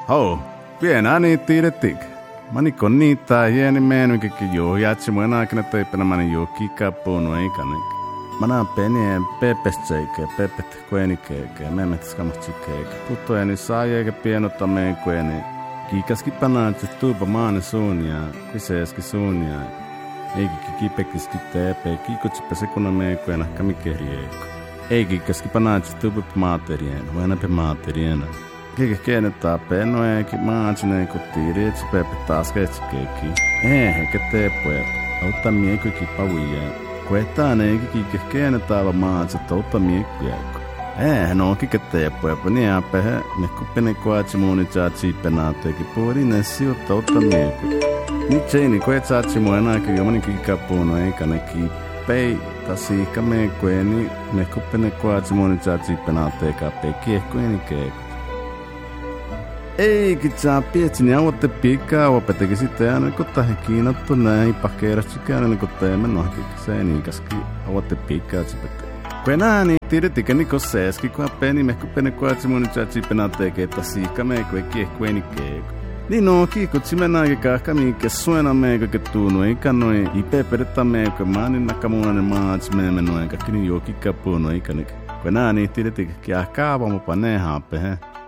Hau, pienä niin tiirettik. Mani konnita hieni menu kiki joo jatsi muena kana teipena mani joo kikapuunu ei kanik. Mana penien pepestseike pepet kuenikeike memet skamatsikkeike. Puttoeni saajeke pienota meen kueni. Kiikaski panaatsi tuupa maane suunia, kyseeski suunia. Eikä kikipekiski teepe, kiikutsippe sekuna meen kuena kamikerieko. Eikä kaski panaatsi tuupa maaterien, huenape maateriena. Kiki kienetää penoeekin maatsineen kuttiiri, etsi pepe taas ketsikeekin. Eikä teepuet, auttaa miekuikin pavujen. Kuetaan eikä kiki kienetää maatsit, auttaa miekuieko. No kiki teepuet, niin apehe, mekupene kuatsi muuni tsaatsi penaateekin puolinen sijoittaa auttaa miekuieko. Nyt seini kuetsaatsi muenaakin jomani kikapuunu eikä ne kiippei. Tasiikka meekueni, mekupene kuatsi muuni tsaatsi penaateekaan pekiehkueni keeko. Eikä saa pietsin ja otte piikkaa opetekin sitten aina kun tähän kiinottu näin pakeeratsikaan aina kun teemme nohkin se niikaski otte piikkaa tsipette. Kun ääni tiedettikä niko seeski kun peni mehku pene kuatsi mun tjatsi penaateeke että siikka meekku ei kiehkueni keeku. Niin no kiikutsi mennäänkin kahka miinkä suena meekku ke tuunu eikä noin ipe peretta meekku maanin nakamuunainen maatsi meemme noin kaikki niin juokikka puunu eikä nik. Kun ääni tiedettikä kiah kaavamupa ne haappe he.